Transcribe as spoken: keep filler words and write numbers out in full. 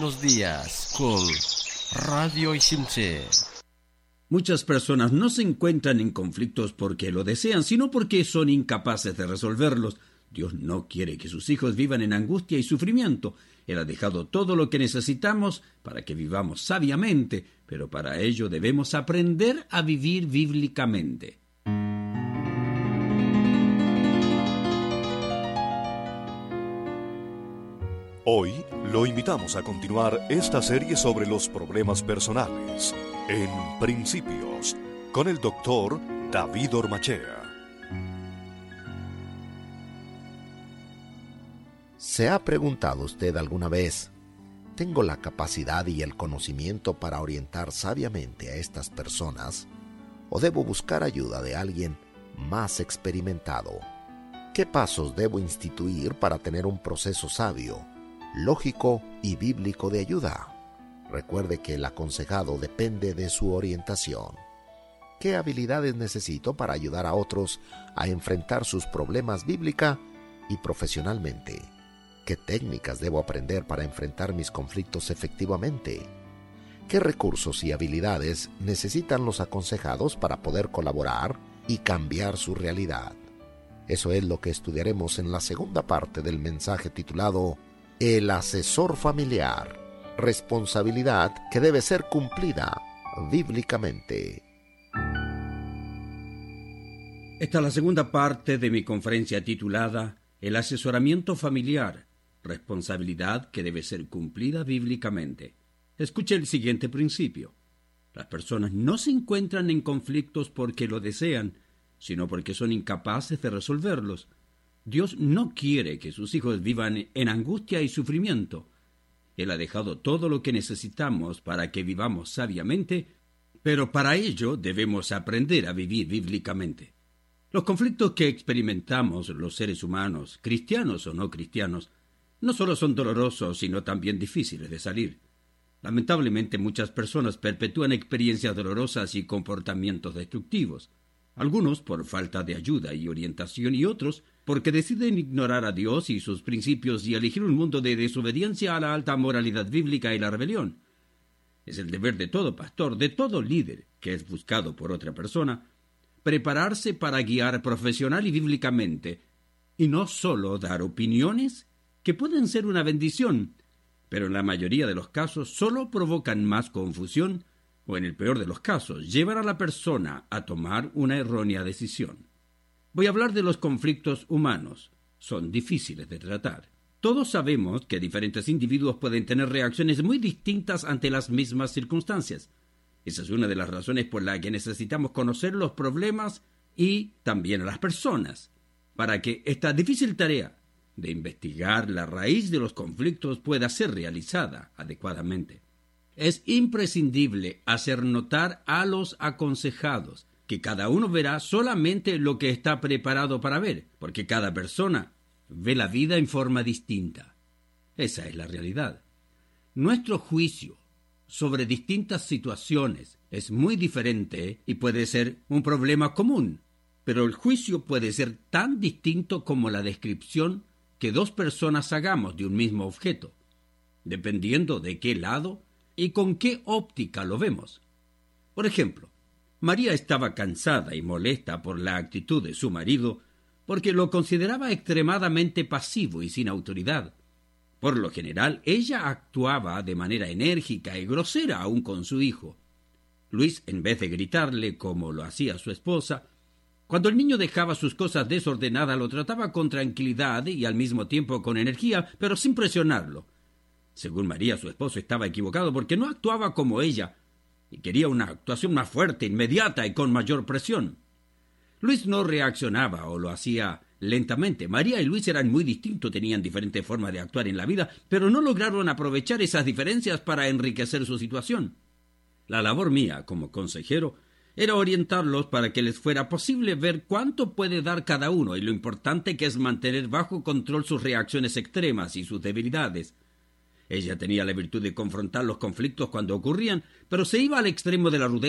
Buenos días con Radio Isimche. Muchas personas no se encuentran en conflictos porque lo desean, sino porque son incapaces de resolverlos. Dios no quiere que sus hijos vivan en angustia y sufrimiento. Él ha dejado todo lo que necesitamos para que vivamos sabiamente, pero para ello debemos aprender a vivir bíblicamente. Hoy lo invitamos a continuar esta serie sobre los problemas personales, en Principios, con el doctor David Ormachea. ¿Se ha preguntado usted alguna vez, ¿tengo la capacidad y el conocimiento para orientar sabiamente a estas personas? ¿O debo buscar ayuda de alguien más experimentado? ¿Qué pasos debo instituir para tener un proceso sabio, lógico y bíblico de ayuda? Recuerde que el aconsejado depende de su orientación. ¿Qué habilidades necesito para ayudar a otros a enfrentar sus problemas bíblica y profesionalmente? ¿Qué técnicas debo aprender para enfrentar mis conflictos efectivamente? ¿Qué recursos y habilidades necesitan los aconsejados para poder colaborar y cambiar su realidad? Eso es lo que estudiaremos en la segunda parte del mensaje titulado El asesor familiar, responsabilidad que debe ser cumplida bíblicamente. Esta es la segunda parte de mi conferencia titulada El asesoramiento familiar, responsabilidad que debe ser cumplida bíblicamente. Escuche el siguiente principio. Las personas no se encuentran en conflictos porque lo desean, sino porque son incapaces de resolverlos. Dios no quiere que sus hijos vivan en angustia y sufrimiento. Él ha dejado todo lo que necesitamos para que vivamos sabiamente, pero para ello debemos aprender a vivir bíblicamente. Los conflictos que experimentamos los seres humanos, cristianos o no cristianos, no solo son dolorosos, sino también difíciles de salir. Lamentablemente, muchas personas perpetúan experiencias dolorosas y comportamientos destructivos. Algunos por falta de ayuda y orientación y otros porque deciden ignorar a Dios y sus principios y elegir un mundo de desobediencia a la alta moralidad bíblica y la rebelión. Es el deber de todo pastor, de todo líder que es buscado por otra persona, prepararse para guiar profesional y bíblicamente, y no solo dar opiniones que pueden ser una bendición, pero en la mayoría de los casos solo provocan más confusión o, en el peor de los casos, llevan a la persona a tomar una errónea decisión. Voy a hablar de los conflictos humanos. Son difíciles de tratar. Todos sabemos que diferentes individuos pueden tener reacciones muy distintas ante las mismas circunstancias. Esa es una de las razones por la que necesitamos conocer los problemas y también a las personas, para que esta difícil tarea de investigar la raíz de los conflictos pueda ser realizada adecuadamente. Es imprescindible hacer notar a los aconsejados que cada uno verá solamente lo que está preparado para ver, porque cada persona ve la vida en forma distinta. Esa es la realidad. Nuestro juicio sobre distintas situaciones es muy diferente y puede ser un problema común, pero el juicio puede ser tan distinto como la descripción que dos personas hagamos de un mismo objeto, dependiendo de qué lado y con qué óptica lo vemos. Por ejemplo, María estaba cansada y molesta por la actitud de su marido porque lo consideraba extremadamente pasivo y sin autoridad. Por lo general, ella actuaba de manera enérgica y grosera aún con su hijo. Luis, en vez de gritarle como lo hacía su esposa, cuando el niño dejaba sus cosas desordenadas, lo trataba con tranquilidad y al mismo tiempo con energía, pero sin presionarlo. Según María, su esposo estaba equivocado porque no actuaba como ella y quería una actuación más fuerte, inmediata y con mayor presión. Luis no reaccionaba o lo hacía lentamente. María y Luis eran muy distintos, tenían diferentes formas de actuar en la vida, pero no lograron aprovechar esas diferencias para enriquecer su situación. La labor mía como consejero era orientarlos para que les fuera posible ver cuánto puede dar cada uno y lo importante que es mantener bajo control sus reacciones extremas y sus debilidades. Ella tenía la virtud de confrontar los conflictos cuando ocurrían, pero se iba al extremo de la rudeza